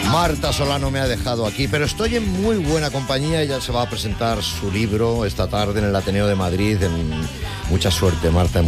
Marta Solano me ha dejado aquí, pero estoy en muy buena compañía. Ella se va a presentar su libro esta tarde en el Ateneo de Madrid. Mucha suerte, Marta,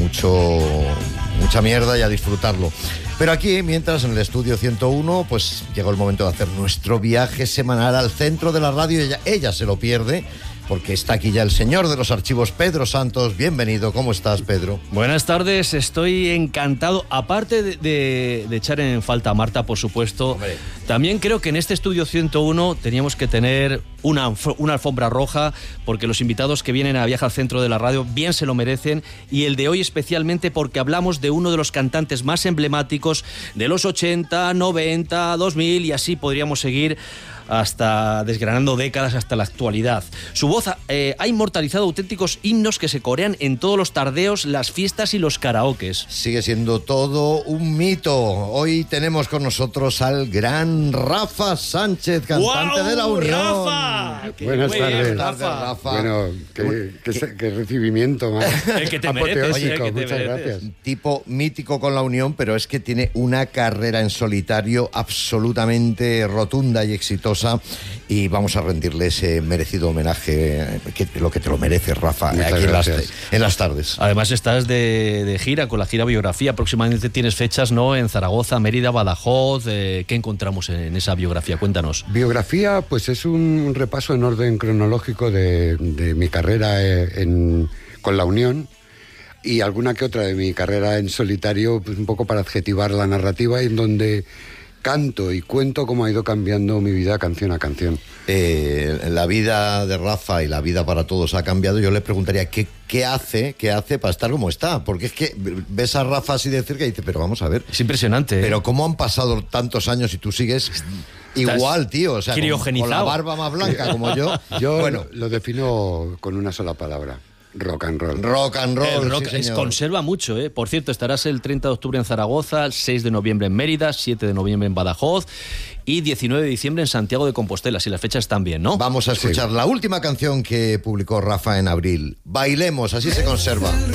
mucha mierda y a disfrutarlo. Pero aquí, mientras en el estudio 101, pues llegó el momento de hacer nuestro viaje semanal al centro de la radio. Ella se lo pierde, porque está aquí ya el señor de los archivos, Pedro Santos. Bienvenido, ¿cómo estás, Pedro? Buenas tardes, estoy encantado. Aparte de echar en falta a Marta, por supuesto, hombre, también creo que en este estudio 101 teníamos que tener una alfombra roja, porque los invitados que vienen a Viaje al Centro de la Radio bien se lo merecen, y el de hoy especialmente porque hablamos de uno de los cantantes más emblemáticos de los 80, 90, 2000, y así podríamos seguir hasta desgranando décadas hasta la actualidad. Su voz ha inmortalizado auténticos himnos que se corean en todos los tardeos, las fiestas y los karaokes. Sigue siendo todo un mito. Hoy tenemos con nosotros al gran Rafa Sánchez, cantante de La Unión. ¡Rafa! Buenas tardes. Rafa. Bueno, qué recibimiento más que te mereces, muchas gracias. Un tipo mítico con La Unión, pero es que tiene una carrera en solitario absolutamente rotunda y exitosa. Y vamos a rendirle ese merecido homenaje, lo que te lo merece, Rafa, aquí en las tardes. Además estás de gira con la gira biografía. Próximamente tienes fechas, ¿no?, en Zaragoza, Mérida, Badajoz. ¿Qué encontramos en esa biografía? Cuéntanos. Biografía, pues es un repaso en orden cronológico de mi carrera con La Unión, y alguna que otra de mi carrera en solitario, pues un poco para adjetivar la narrativa, en donde canto y cuento cómo ha ido cambiando mi vida canción a canción. La vida de Rafa y la vida para todos ha cambiado. Yo le preguntaría qué hace para estar como está, porque es que ves a Rafa así de cerca y dices, pero vamos a ver, es impresionante, pero cómo han pasado tantos años y tú sigues igual, tío, o sea, con la barba más blanca como yo. Bueno, lo defino con una sola palabra: rock and roll. Rock and roll, el rock sí, señor. Conserva mucho, ¿eh? Por cierto, estarás el 30 de octubre en Zaragoza, el 6 de noviembre en Mérida, 7 de noviembre en Badajoz y 19 de diciembre en Santiago de Compostela, si las fechas están bien, ¿no? Vamos a escuchar la última canción que publicó Rafa en abril. Bailemos, así se conserva.